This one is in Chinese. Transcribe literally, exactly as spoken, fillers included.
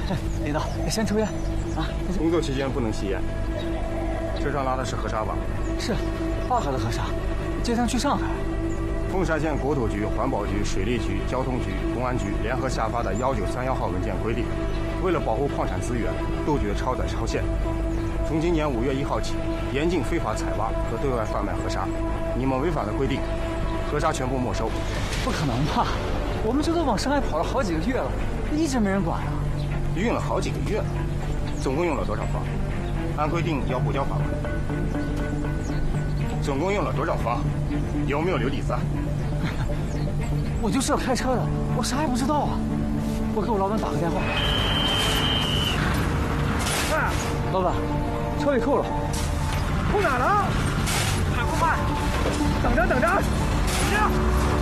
领导，先抽烟，啊！ 工作期间不能吸烟。车上拉的是河沙吧？ 是，化河的河沙，接上去上海。 凤山县国土局、环保局、水利局、交通局、公安局联合下发的幺九三幺号文件规定，为了保护矿产资源，杜绝超载超限，从今年五月一号起，严禁非法采挖和对外贩卖河沙。你们违反了规定，河沙全部没收。 不可能吧？我们这都往上海跑了好几个月了，一直没人管啊。 运了好几个月了，总共用了多少方？按规定要补交罚款。总共用了多少方？有没有留底子？ 我就是要开车的，我啥也不知道啊。我给我老板打个电话。哎，老板，车给扣了。扣哪了？快快快！等着等着，等着！